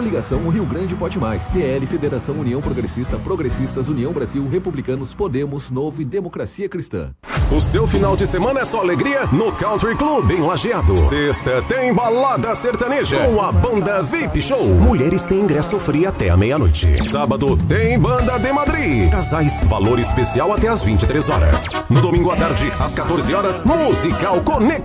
Coligação Rio Grande Pode Mais, PL, Federação União Progressista, Progressistas, União Brasil, Republicanos, Podemos, Novo e Democracia Cristã. O seu final de semana é só alegria no Country Club em Lajeado. Sexta tem balada sertaneja com a banda VIP Show. Mulheres têm ingresso free até a meia-noite. Sábado tem banda de Madrid. Casais, valor especial até às 23 horas. No domingo à tarde, às 14 horas, Musical Conexão.